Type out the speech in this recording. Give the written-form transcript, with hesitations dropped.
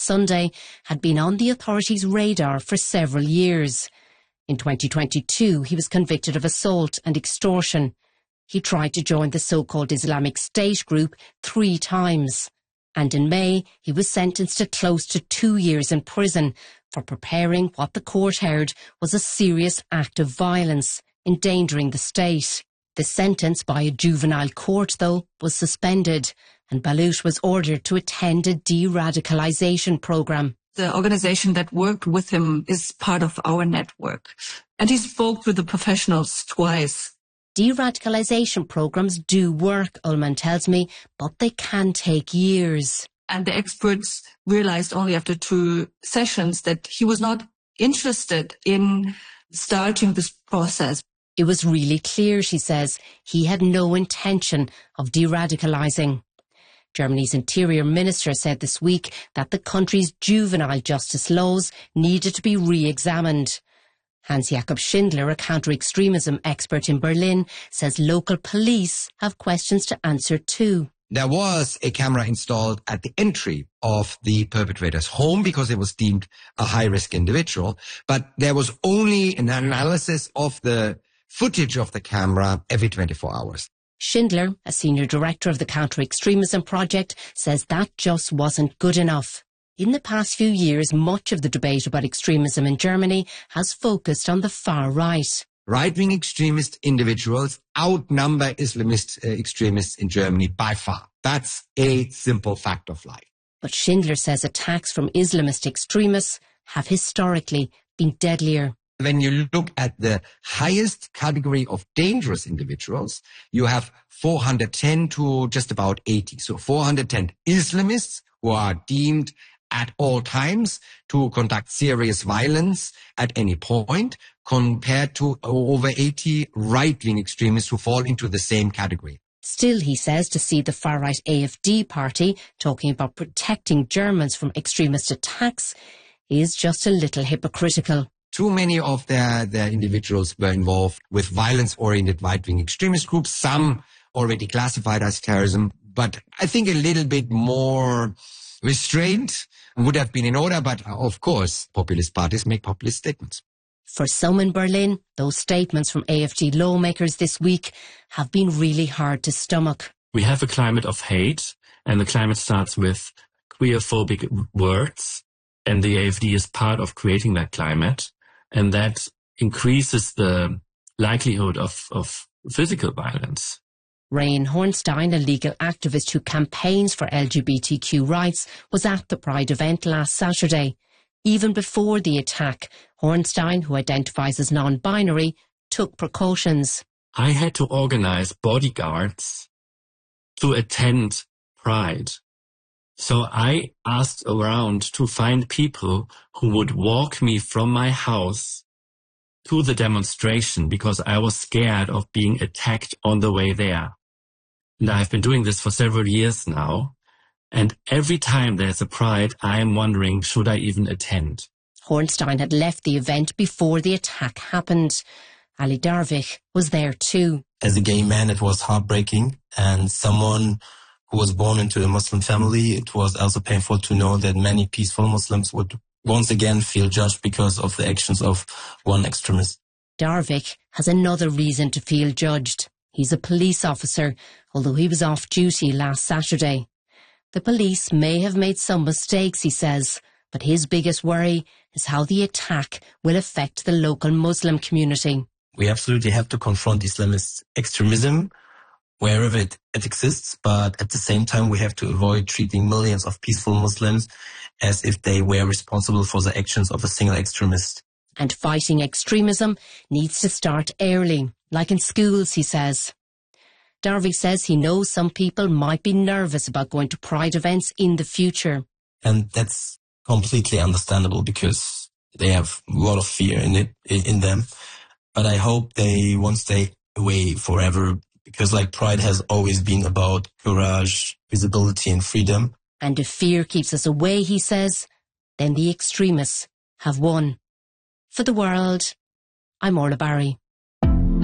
Sunday had been on the authorities' radar for several years. In 2022, he was convicted of assault and extortion. He tried to join the so-called Islamic State group 3 times. And in May, he was sentenced to close to 2 years in prison for preparing what the court heard was a serious act of violence, endangering the state. The sentence by a juvenile court, though, was suspended, and Balut was ordered to attend a de-radicalisation programme. The organization that worked with him is part of our network, and he spoke with the professionals twice. De-radicalisation programmes do work, Ullman tells me, but they can take years. And the experts realized only after 2 sessions that he was not interested in starting this process. It was really clear, she says, he had no intention of de-radicalising. Germany's Interior Minister said this week that the country's juvenile justice laws needed to be re-examined. Hans-Jakob Schindler, a counter-extremism expert in Berlin, says local police have questions to answer too. There was a camera installed at the entry of the perpetrator's home because it was deemed a high-risk individual, but there was only an analysis of the footage of the camera every 24 hours. Schindler, a senior director of the Counter-Extremism Project, says that just wasn't good enough. In the past few years, much of the debate about extremism in Germany has focused on the far right. Right-wing extremist individuals outnumber Islamist extremists in Germany by far. That's a simple fact of life. But Schindler says attacks from Islamist extremists have historically been deadlier. When you look at the highest category of dangerous individuals, you have 410 to just about 80. So 410 Islamists who are deemed at all times to conduct serious violence at any point, compared to over 80 right-wing extremists who fall into the same category. Still, he says, to see the far-right AfD party talking about protecting Germans from extremist attacks is just a little hypocritical. Too many of their individuals were involved with violence-oriented right-wing extremist groups, some already classified as terrorism, but I think a little bit more restraint would have been in order, but of course, populist parties make populist statements. For some in Berlin, those statements from AfD lawmakers this week have been really hard to stomach. We have a climate of hate, and the climate starts with queerphobic words, and the AfD is part of creating that climate, and that increases the likelihood of physical violence. Rain Hornstein, a legal activist who campaigns for LGBTQ rights, was at the Pride event last Saturday. Even before the attack, Hornstein, who identifies as non-binary, took precautions. I had to organize bodyguards to attend Pride. So I asked around to find people who would walk me from my house to the demonstration because I was scared of being attacked on the way there. And I've been doing this for several years now. And every time there's a Pride, I am wondering, should I even attend? Hornstein had left the event before the attack happened. Ali Darvik was there too. As a gay man, it was heartbreaking. And someone who was born into a Muslim family, it was also painful to know that many peaceful Muslims would once again feel judged because of the actions of one extremist. Darvik has another reason to feel judged. He's a police officer, although he was off duty last Saturday. The police may have made some mistakes, he says, but his biggest worry is how the attack will affect the local Muslim community. We absolutely have to confront Islamist extremism wherever it exists, but at the same time we have to avoid treating millions of peaceful Muslims as if they were responsible for the actions of a single extremist. And fighting extremism needs to start early, like in schools, he says. Darvik says he knows some people might be nervous about going to Pride events in the future. And that's completely understandable because they have a lot of fear in them. But I hope they won't stay away forever because Pride has always been about courage, visibility and freedom. And if fear keeps us away, he says, then the extremists have won. For The World, I'm Orla Barry.